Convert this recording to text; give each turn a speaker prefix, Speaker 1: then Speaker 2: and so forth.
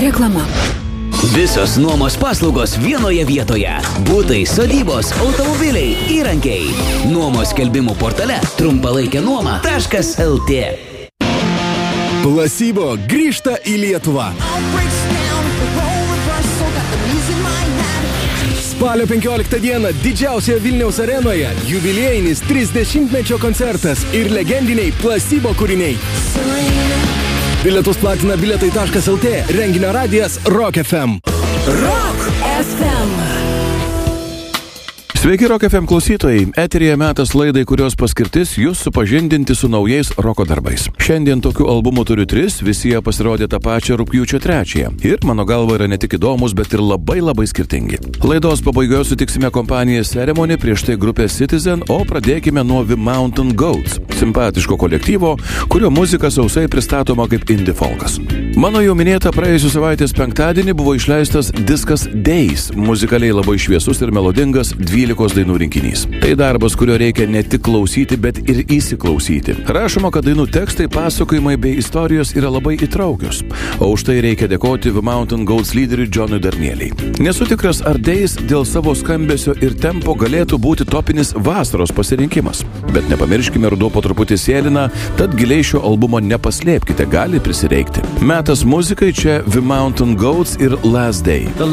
Speaker 1: Reklama.
Speaker 2: Visos nuomos paslaugos vienoje vietoje. Butai, sodybos, automobiliai, įrankiai. Nuomos skelbimų portale trumpalaikianuoma.lt.
Speaker 3: Placebo grįžta į Lietuvą. Spalio 15 dieną didžiausioje Vilniaus arenoje jubiliejinis 30-mečio koncertas ir legendiniai Placebo kūriniai. Bilietus platina bilietai.lt, renginio radijas Rock FM.
Speaker 1: Rock FM.
Speaker 4: Sveiki, Rock FM klausytojai. Eteryje metas laidai, kurios paskirtis jūs supažindinti su naujais roko darbais. Šiandien tokių albumų turiu 3, visi jie pasirodė tą pačią rugpjūčio 3. Ir mano galva yra ne tik įdomus, bet ir labai skirtingi. Laidos pabaigoje sutiksime kompaniją Ceremony, prieš tai grupė Citizen, o pradėkime nuo The Mountain Goats, simpatiško kolektyvo, kurio muzika sausai pristatoma kaip indie folkas. Mano jau minėta praėjusios savaitės penktadienį buvo išleistas diskas Days, muzikaliai labai šviesus ir melodingas 12 dainų rinkinys. Tai darbas, kurio reikia ne tik klausyti, bet ir įsiklausyti. Rašoma, kad dainų tekstai, pasakojimai bei istorijos yra labai įtraukios, o už tai reikia dėkoti The Mountain Goats lyderiui Johnui Darnieliai. Nesu tikras, ar Days dėl savo skambesio ir tempo galėtų būti topinis vasaros pasirinkimas. Bet nepamirškime, ruduo po truputį sėlina, tad giliai šio albumo nepaslėpkite, gali prisireikti. Metas muzikai čia The Mountain Goats ir Last Day.